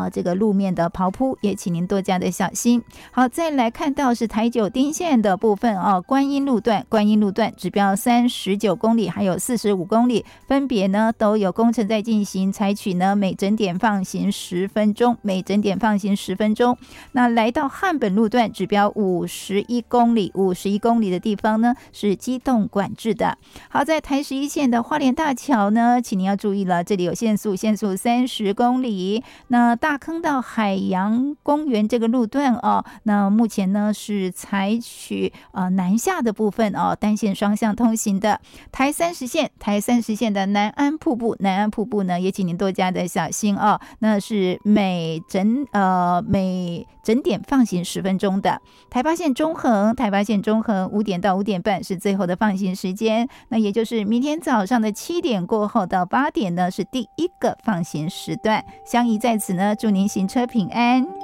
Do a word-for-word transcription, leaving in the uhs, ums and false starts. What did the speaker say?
呃这个路面的刨铺，也请您多加的小心。好，再来看到是台九丁线的部分哦，观音路段，观音路段指标三十九公里，还有四十五公里，分别呢都有工程在进行，采取呢每整点放行十分钟，每整点放行十分钟。那来到汉本路段，指标五十一公里，五十一公里的地方呢是机动管制的。好，在台十一线的花莲大桥呢，请您要注意了，这里有限速，限速三十公里。那大坑到海洋公园这个路段哦，那目前呢是采取呃南下的部分哦，单线双向通行的。台三十线，台三十线的南安瀑布，南安瀑布呢也请您多加的小心哦，那是每整呃每整点放行十分钟的。台八线中横，台八线中横五点到五点半是最后的放行时间，那也就是明天早上的七点过后到八点呢是第一个放行时段。相宜在此呢，祝您行车平安。